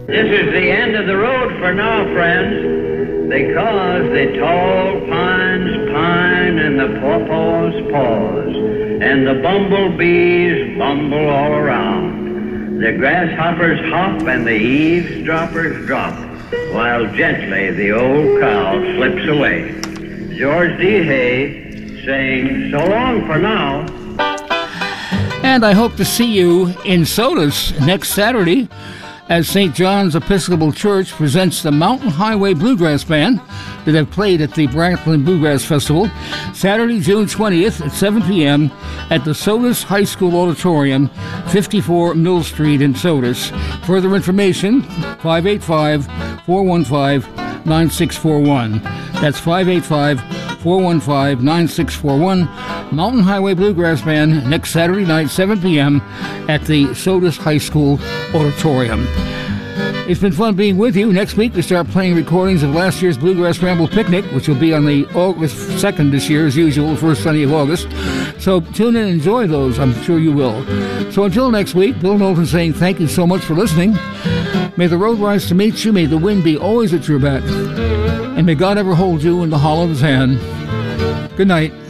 This is the end of the road for now, friends, because the tall pines pine and the pawpaws pause, and the bumblebees bumble all around. The grasshoppers hop and the eavesdroppers drop, while gently the old cow slips away. George D. Hay saying so long for now. And I hope to see you in Sodus next Saturday as St. John's Episcopal Church presents the Mountain Highway Bluegrass Band that have played at the Franklin Bluegrass Festival, Saturday, June 20th at 7 p.m. at the Sodus High School Auditorium, 54 Mill Street in Sodus. Further information, 585-415-9641. That's 585-415-9641. Mountain Highway Bluegrass Band next Saturday night, 7 p.m. at the Sodus High School Auditorium. It's been fun being with you. Next week we start playing recordings of last year's Bluegrass Ramble Picnic, which will be on the August 2nd this year, as usual, first Sunday of August. So tune in and enjoy those. I'm sure you will. So until next week, Bill Knowlton saying thank you so much for listening. May the road rise to meet you. May the wind be always at your back. And may God ever hold you in the hollow of his hand. Good night.